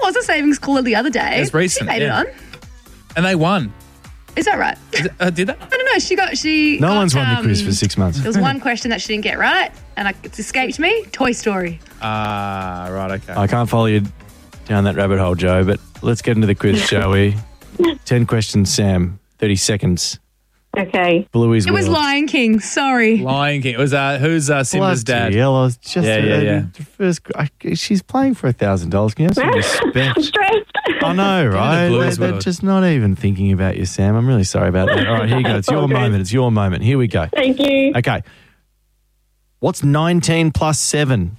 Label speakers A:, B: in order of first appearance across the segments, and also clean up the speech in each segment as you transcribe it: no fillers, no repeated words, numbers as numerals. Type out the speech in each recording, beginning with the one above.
A: was a savings caller the other day.
B: It's recent,
A: She made it
B: yeah.
A: on.
B: And they won.
A: Is that right?
B: Did they?
A: I don't know. She
C: No
A: got,
C: one's won the quiz for 6 months.
A: There was one question that she didn't get right, and it's escaped me. Toy Story.
B: Right, okay.
C: I can't follow you down that rabbit hole, Joe, but let's get into the quiz, shall we? 10 questions, Sam. 30 seconds.
D: Okay.
C: Bluey's
A: It was
C: World.
A: Lion King. Sorry.
B: Lion King. It was who's Simba's dad?
C: Bloody hell, I was just
B: Yeah.
C: the first. She's playing for $1,000. Can you have some
D: I'm
C: respect?
D: stressed.
C: I know, right?
B: Bluey's
C: They're
B: World.
C: just not even thinking about you, Sam. I'm really sorry about that. All right, here you go. It's your
D: Okay.
C: moment. It's your moment. Here we go.
D: Thank you.
C: Okay. What's 19 plus 7?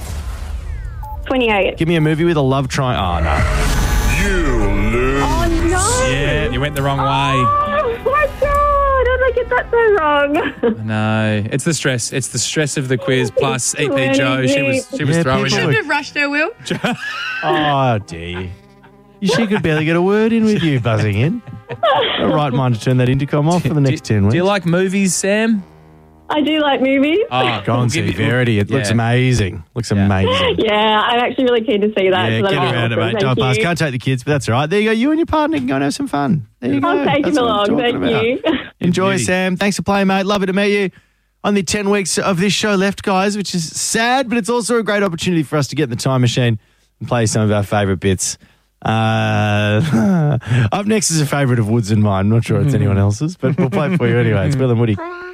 D: 28.
C: Give me a movie with a love triangle. Oh, no.
E: You lose.
D: Oh, no.
B: Yeah, you went the wrong way.
D: Oh, my God. How did I get that so wrong?
B: No, it's the stress. It's the stress of the quiz plus EP Joe. She was
C: Yeah,
B: throwing
C: people
A: Shouldn't
B: you.
A: have rushed her, Will.
C: Oh, dear. She could barely get a word in with you buzzing in. A right mind to turn that intercom off for the next 10 weeks.
B: Do you like movies, Sam?
D: I do like movies.
B: Oh,
C: Go and see Verity. It looks amazing. Looks amazing.
D: Yeah, I'm actually really keen to see that.
C: Yeah,
D: so
C: get
D: that'll be
C: around it,
D: awesome.
C: mate.
D: Thank
C: Don't pass.
D: you.
C: Can't take the kids, but that's all right. There you go. You and your partner can go and have some fun. There you go.
D: I'll take
C: That's
D: him
C: what I'm
D: along.
C: talking
D: Thank
C: about.
D: you.
C: Enjoy,
B: Beauty.
C: Sam. Thanks for playing, mate. Lovely to meet you. Only 10 weeks of this show left, guys, which is sad, but it's also a great opportunity for us to get in the time machine and play some of our favourite bits. Up next is a favourite of Woods and mine. Not sure it's anyone else's, but we'll play it for you anyway. It's Bill and Woody.